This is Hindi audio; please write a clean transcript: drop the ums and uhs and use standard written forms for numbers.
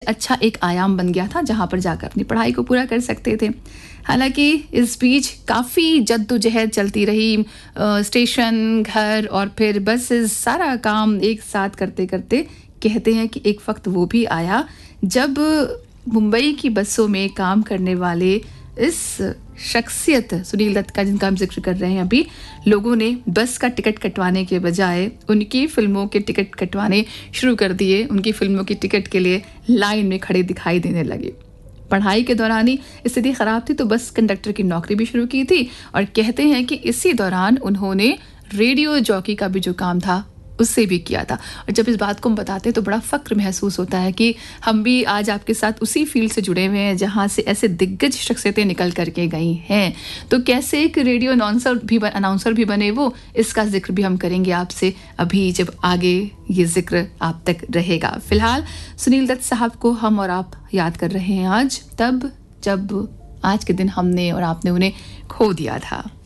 अच्छा एक आयाम बन गया था जहाँ पर जाकर अपनी पढ़ाई को पूरा कर सकते थे। हालांकि इस बीच काफ़ी जद्दोजहद चलती रही, स्टेशन, घर और फिर बसेस, सारा काम एक साथ करते करते कहते हैं कि एक वक्त वो भी आया जब मुंबई की बसों में काम करने वाले इस शख्सियत सुनील दत्त का, जिनका हम जिक्र कर रहे हैं अभी, लोगों ने बस का टिकट कटवाने के बजाय उनकी फिल्मों के टिकट कटवाने शुरू कर दिए। उनकी फिल्मों की टिकट के लिए लाइन में खड़े दिखाई देने लगे। पढ़ाई के दौरान ही स्थिति ख़राब थी तो बस कंडक्टर की नौकरी भी शुरू की थी और कहते हैं कि इसी दौरान उन्होंने रेडियो जॉकी का भी जो काम था उससे भी किया था। और जब इस बात को हम बताते हैं तो बड़ा फ़ख्र महसूस होता है कि हम भी आज आपके साथ उसी फील्ड से जुड़े हुए हैं जहाँ से ऐसे दिग्गज शख्सियतें निकल करके गई हैं। तो कैसे एक रेडियो अनाउंसर भी बने वो, इसका जिक्र भी हम करेंगे आपसे अभी जब आगे ये जिक्र आप तक रहेगा। फ़िलहाल सुनील दत्त साहब को हम और आप याद कर रहे हैं आज, तब जब आज के दिन हमने और आपने उन्हें खो दिया था।